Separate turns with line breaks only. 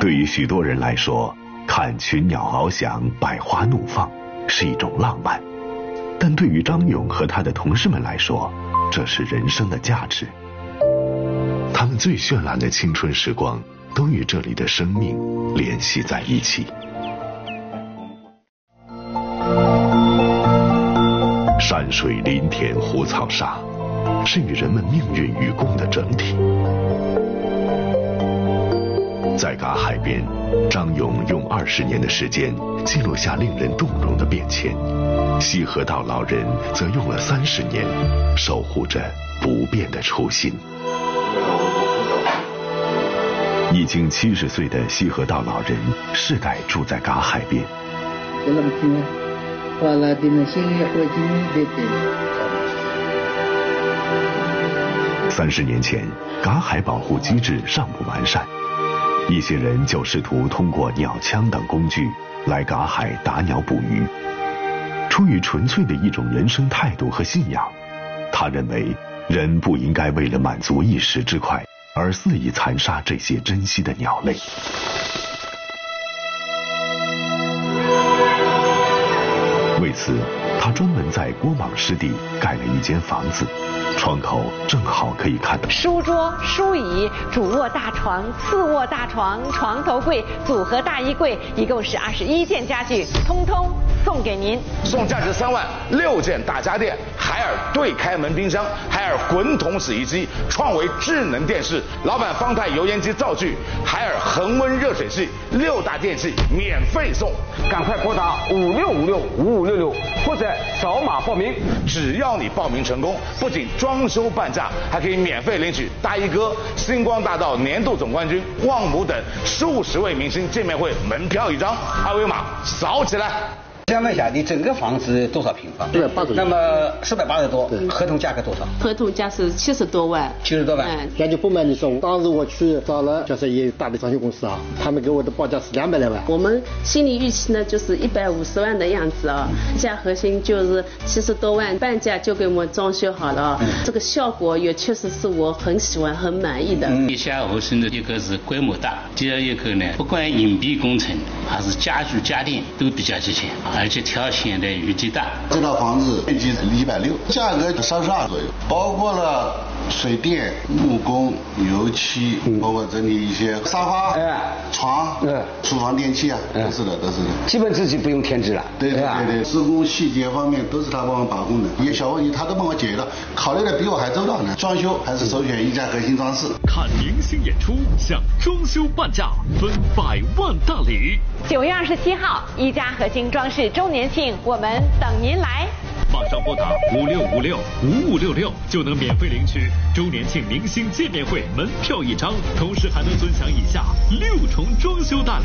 对于许多人来说，看群鸟翱翔，百花怒放是一种浪漫，但对于张勇和他的同事们来说，这是人生的价值。他们最绚烂的青春时光都与这里的生命联系在一起。山水林田湖草沙，是与人们命运与共的整体。在嘎海边，张勇用20年的时间记录下令人动容的变迁，西河道老人则用了30年，守护着不变的初心。已经70岁的西河道老人世代住在嘎海边。30年前，嘎海保护机制尚不完善，一些人就试图通过鸟枪等工具来嘎海打鸟捕鱼。出于纯粹的一种人生态度和信仰，他认为人不应该为了满足一时之快而肆意残杀这些珍稀的鸟类。为此，他专门在郭莽湿地盖了一间房子，窗口正好可以看到
书桌、书椅、主卧大床、次卧大床、床头柜、组合大衣柜，一共是21件家具，通通送给您。
送价值3万6件大家电，海尔对开门冰箱，海尔滚筒洗衣机，创维智能电视，老板方太油烟机灶具，海尔恒温热水器，6大电器免费送。
赶快拨打56565566或者扫码报名。
只要你报名成功，不仅装修半价，还可以免费领取大衣哥、星光大道年度总冠军、旺姆等数十位明星见面会门票1张，二维码扫起来。
想问一下，你整个房子多少平方？480多。那么480多，合同价格多少？
合同价是70多万。
70多万。
那就不瞒你说，当时我去找了就是一大的装修公司啊，他们给我的报价是200来万。
我们心理预期呢就是150万的样子啊，价核心就是70多万，半价就给我们装修好了。这个效果也确实是我很喜欢、很满意的。
地下核心的一个是规模大，第二一个呢，不管隐蔽工程还是家具家电都比较齐全。而且条线的余地大。
这套房子面积160，价格32左右，包括了水电、木工、油漆，包括整理一些沙发、床、厨房电器啊，都是的。
基本自己不用添置了。
对，施工细节方面都是他帮我把控的，一些小问题他都帮我解决了，考虑的比我还周到呢。装修还是首选一家核心装饰。
看明星演出，享装修半价，分100万大礼。
9月27号，一家核心装饰周年庆，我们等您来。
马上拨打56565566就能免费领取周年庆明星见面会门票1张，同时还能尊享以下6重装修大礼。